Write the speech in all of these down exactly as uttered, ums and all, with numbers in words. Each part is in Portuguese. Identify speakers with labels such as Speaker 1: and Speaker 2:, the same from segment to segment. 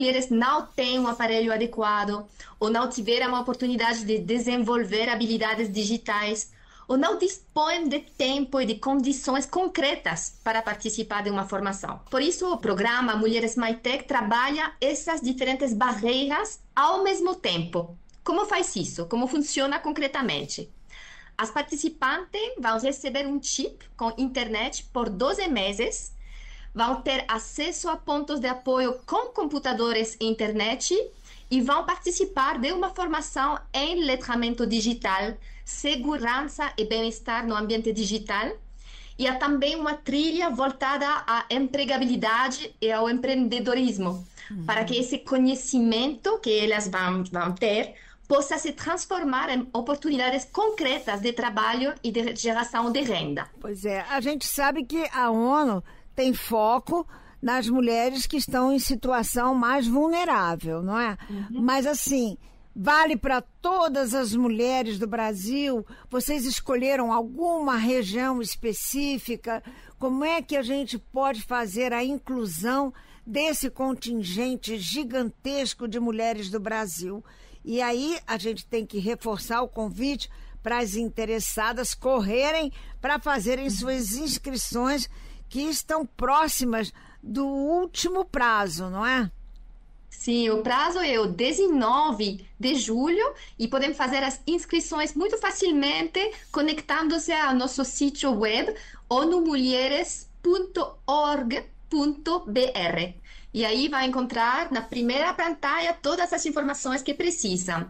Speaker 1: mulheres não têm um aparelho adequado, ou não tiveram a oportunidade de desenvolver habilidades digitais, ou não dispõem de tempo e de condições concretas para participar de uma formação. Por isso, o programa Mulheres MyTech trabalha essas diferentes barreiras ao mesmo tempo. Como faz isso? Como funciona concretamente? As participantes vão receber um chip com internet por doze meses, vão ter acesso a pontos de apoio com computadores e internet e vão participar de uma formação em letramento digital, segurança e bem-estar no ambiente digital. E há também uma trilha voltada à empregabilidade e ao empreendedorismo, uhum. para que esse conhecimento que elas vão, vão ter possa se transformar em oportunidades concretas de trabalho e de geração de renda.
Speaker 2: Pois é, a gente sabe que a ONU tem foco nas mulheres que estão em situação mais vulnerável, não é? Uhum. Mas assim, vale para todas as mulheres do Brasil? Vocês escolheram alguma região específica? Como é que a gente pode fazer a inclusão desse contingente gigantesco de mulheres do Brasil? E aí a gente tem que reforçar o convite para as interessadas correrem para fazerem suas inscrições, que estão próximas do último prazo, não é?
Speaker 1: Sim, o prazo é o dezenove de julho e podem fazer as inscrições muito facilmente conectando-se ao nosso sítio web onu mulheres ponto org ponto br. E aí vai encontrar na primeira pantalla todas as informações que precisam.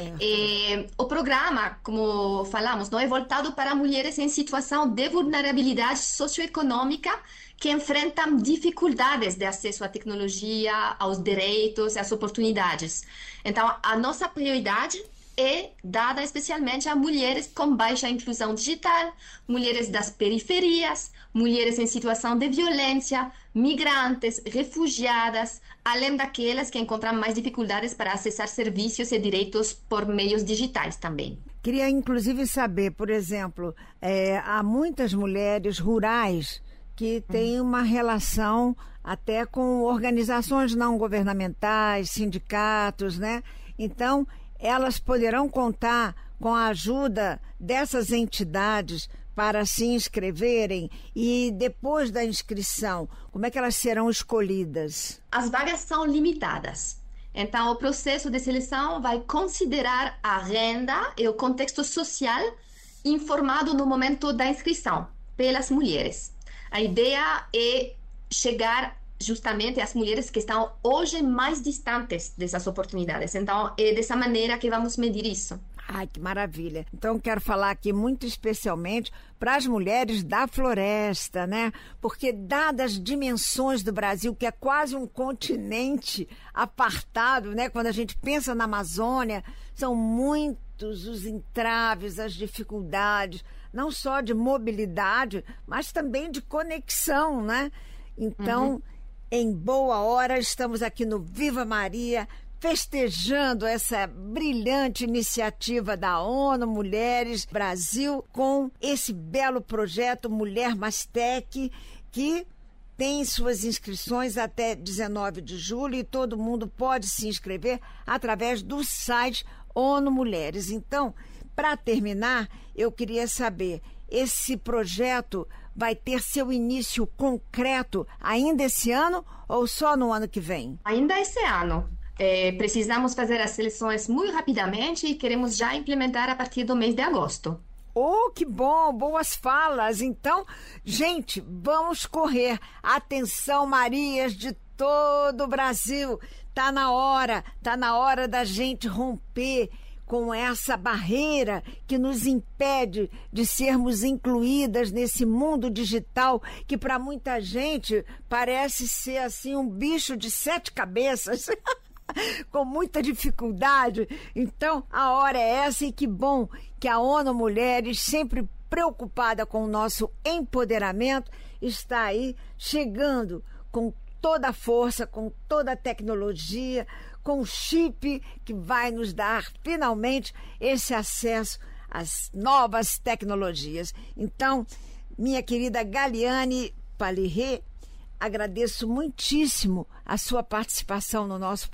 Speaker 1: E, o programa, como falamos, não é voltado para mulheres em situação de vulnerabilidade socioeconômica que enfrentam dificuldades de acesso à tecnologia, aos direitos e às oportunidades. Então, a nossa prioridade é dada especialmente a mulheres com baixa inclusão digital, mulheres das periferias, mulheres em situação de violência, migrantes, refugiadas, além daquelas que encontram mais dificuldades para acessar serviços e direitos por meios digitais também.
Speaker 2: Queria inclusive saber, por exemplo, é, há muitas mulheres rurais que têm uma relação até com organizações não governamentais, sindicatos, né? Então, elas poderão contar com a ajuda dessas entidades para se inscreverem, e depois da inscrição, como é que elas serão escolhidas?
Speaker 1: As vagas são limitadas. Então, o processo de seleção vai considerar a renda e o contexto social informado no momento da inscrição pelas mulheres. A ideia é chegar justamente às mulheres que estão hoje mais distantes dessas oportunidades. Então, é dessa maneira que vamos medir isso.
Speaker 2: Ai, que maravilha. Então, quero falar aqui muito especialmente para as mulheres da floresta, né? Porque, dadas as dimensões do Brasil, que é quase um continente apartado, né? Quando a gente pensa na Amazônia, são muitos os entraves, as dificuldades, não só de mobilidade, mas também de conexão, né? Então, uhum. em boa hora, estamos aqui no Viva Maria, festejando essa brilhante iniciativa da ONU Mulheres Brasil com esse belo projeto Mulher MyTech, que tem suas inscrições até dezenove de julho e todo mundo pode se inscrever através do site ONU Mulheres. Então, para terminar, eu queria saber, esse projeto vai ter seu início concreto ainda esse ano ou só no ano que vem?
Speaker 1: Ainda esse ano. É, precisamos fazer as seleções muito rapidamente e queremos já implementar a partir do mês de agosto.
Speaker 2: Oh, que bom! Boas falas! Então, gente, vamos correr. Atenção, Marias de todo o Brasil. Tá na hora, tá na hora da gente romper com essa barreira que nos impede de sermos incluídas nesse mundo digital que para muita gente parece ser assim um bicho de sete cabeças. Com muita dificuldade. Então, a hora é essa e que bom que a ONU Mulheres, sempre preocupada com o nosso empoderamento, está aí chegando com toda a força, com toda a tecnologia, com o chip que vai nos dar finalmente esse acesso às novas tecnologias. Então, minha querida Galiane Palihé, agradeço muitíssimo a sua participação no nosso